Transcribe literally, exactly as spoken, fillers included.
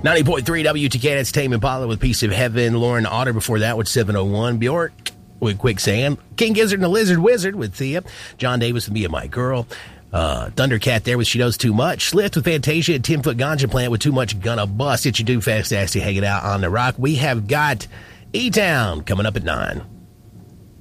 ninety point three W T K, that's Tame Impala with Piece of Heaven. Lauren Otter before that with seven oh one. Bjork with Quicksand. King Gizzard and the Lizard Wizard with Thea. John Davis with Me and My Girl. Uh, Thundercat there with She Knows Too Much. Slift with Fantasia and ten foot Ganja Plant with Too Much Gonna Bust. It you do fast, nasty, hanging out on the rock. We have got E-Town coming up at nine.